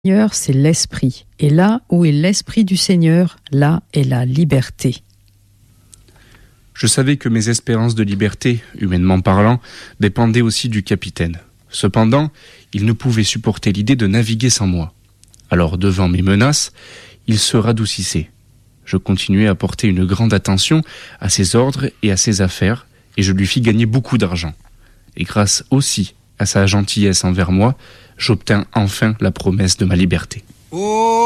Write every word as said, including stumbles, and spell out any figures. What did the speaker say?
Seigneur, c'est l'esprit. Et là où est l'esprit du Seigneur, là est la liberté. Je savais que mes espérances de liberté, humainement parlant, dépendaient aussi du capitaine. Cependant, il ne pouvait supporter l'idée de naviguer sans moi. Alors, devant mes menaces, il se radoucissait. Je continuais à porter une grande attention à ses ordres et à ses affaires, et je lui fis gagner beaucoup d'argent. Et grâce aussi à sa gentillesse envers moi, j'obtins enfin la promesse de ma liberté. Oh